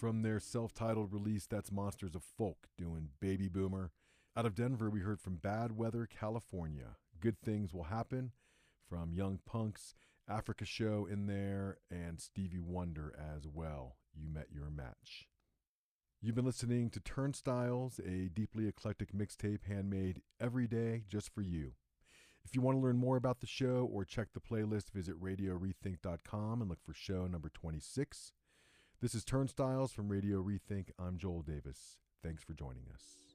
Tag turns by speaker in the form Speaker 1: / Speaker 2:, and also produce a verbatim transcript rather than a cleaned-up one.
Speaker 1: From their self-titled release, that's Monsters of Folk doing Baby Boomer. Out of Denver, we heard from Bad Weather, California, Good Things Will Happen, from Young Punks, Africa Show in there, and Stevie Wonder as well. You Met Your Match. You've been listening to Turnstiles, a deeply eclectic mixtape handmade every day just for you. If you want to learn more about the show or check the playlist, visit radio rethink dot com and look for show number twenty-six. This is Turnstiles from Radio Rethink. I'm Joel Davis. Thanks for joining us.